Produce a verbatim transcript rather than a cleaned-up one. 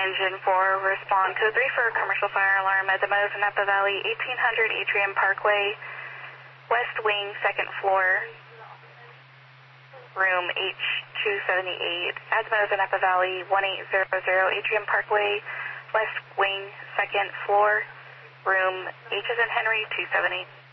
Engine four, respond code three for a commercial fire alarm at the Meadows in Napa Valley, eighteen hundred Atrium Parkway, West Wing, second floor, room H two seventy-eight. At the Meadows in Napa Valley, eighteen hundred Atrium Parkway, West Wing, second floor, room H as in Henry, two seventy.